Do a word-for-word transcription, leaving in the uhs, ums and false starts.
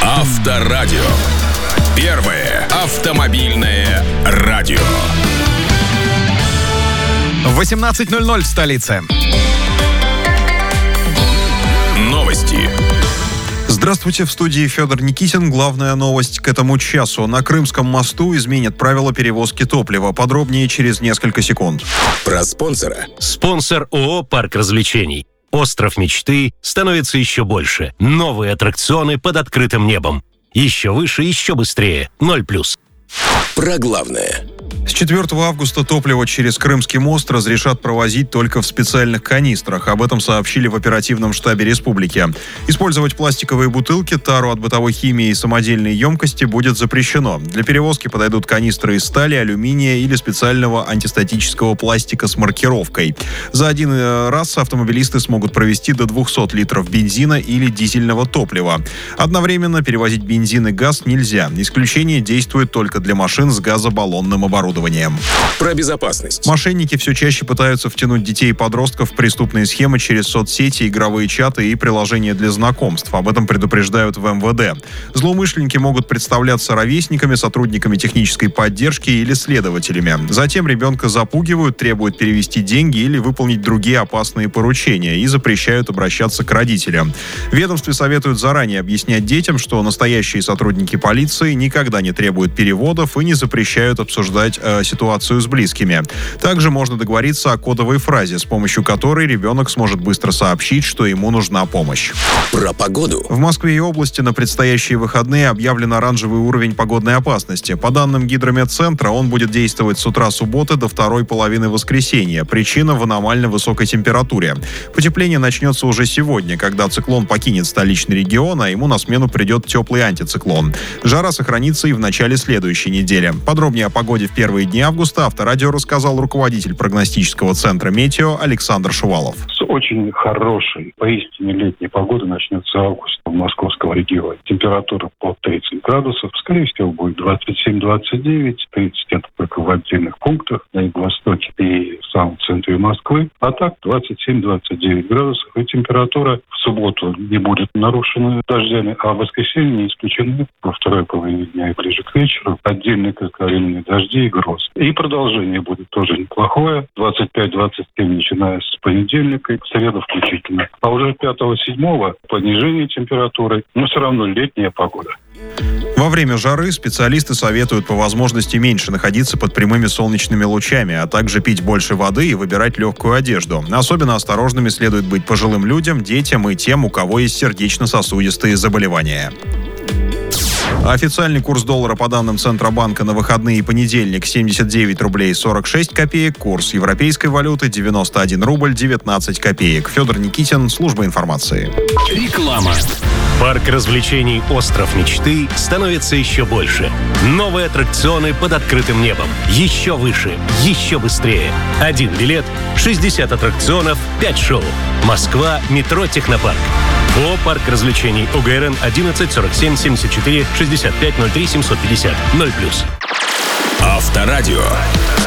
Авторадио. Первое автомобильное радио. восемнадцать ноль ноль в столице. Новости. Здравствуйте, в студии Федор Никитин. Главная новость к этому часу. На Крымском мосту изменят правила перевозки топлива. Подробнее через несколько секунд. Про спонсора. Спонсор ООО «Парк развлечений». Остров мечты становится еще больше. Новые аттракционы под открытым небом. Еще выше, еще быстрее. Ноль плюс. Про главное. С четвёртого августа топливо через Крымский мост разрешат провозить только в специальных канистрах. Об этом сообщили в оперативном штабе республики. Использовать пластиковые бутылки, тару от бытовой химии и самодельные емкости будет запрещено. Для перевозки подойдут канистры из стали, алюминия или специального антистатического пластика с маркировкой. За один раз автомобилисты смогут провезти до двухсот литров бензина или дизельного топлива. Одновременно перевозить бензин и газ нельзя. Исключение действует только для машин с газобаллонным оборудованием. Про безопасность. Мошенники все чаще пытаются втянуть детей и подростков в преступные схемы через соцсети, игровые чаты и приложения для знакомств. Об этом предупреждают в эм вэ дэ. Злоумышленники могут представляться ровесниками, сотрудниками технической поддержки или следователями. Затем ребенка запугивают, требуют перевести деньги или выполнить другие опасные поручения и запрещают обращаться к родителям. В ведомстве советуют заранее объяснять детям, что настоящие сотрудники полиции никогда не требуют переводов и не запрещают обсуждать э, ситуацию с близкими. Также можно договориться о кодовой фразе, с помощью которой ребенок сможет быстро сообщить, что ему нужна помощь. Про погоду. В Москве и области на предстоящие выходные объявлен оранжевый уровень погодной опасности. По данным Гидрометцентра, он будет действовать с утра субботы до второй половины воскресенья. Причина в аномально высокой температуре. Потепление начнется уже сегодня, когда циклон покинет столичный регион, а ему на смену придет теплый антициклон. Жара сохранится и в начале следующей недели. Подробнее о погоде в первые дни августа Авторадио рассказал руководитель прогностического центра «Метео» Александр Шувалов. С очень хорошей, поистине летней погоды начнется август в московском регионе. Температура по тридцать градусов. Скорее всего, будет двадцать семь - двадцать девять. тридцать это только в отдельных пунктах на юго-востоке и в самом центре Москвы. А так двадцать семь - двадцать девять градусов. И температура в субботу не будет нарушена дождями, а в воскресенье не исключены во второй половине дня и ближе к вечеру отдельные кратковременные дожди и гроз. И продолжение будет тоже неплохое. двадцать пять - двадцать семь, начиная с понедельника и в среду включительно. А уже пятого-седьмого понижение температуры, но все равно летняя погода. Во время жары специалисты советуют по возможности меньше находиться под прямыми солнечными лучами, а также пить больше воды и выбирать легкую одежду. Особенно осторожными следует быть пожилым людям, детям и тем, у кого есть сердечно-сосудистые заболевания. Официальный курс доллара по данным Центробанка на выходные и понедельник семьдесят девять рублей сорок шесть копеек. Курс европейской валюты девяносто один рубль девятнадцать копеек. Федор Никитин, служба информации. Реклама. Парк развлечений «Остров мечты» становится еще больше. Новые аттракционы под открытым небом. Еще выше, еще быстрее. Один билет, шестьдесят аттракционов, пять шоу. Москва, метро «Технопарк». ООО «Парк развлечений», о гэ эр эн одиннадцать сорок семь семьдесят четыре шестьдесят пять ноль три семьсот пятьдесят. ноль плюс. Авторадио.